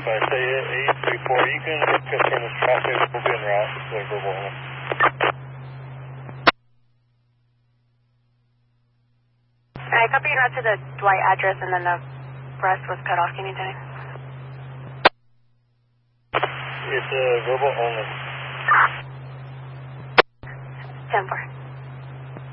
I say 834, you can confirm this traffic will be en route to verbal only. I copy you out to the Dwight address and then the rest was cut off. Can you tell me? It's verbal only. 10-4.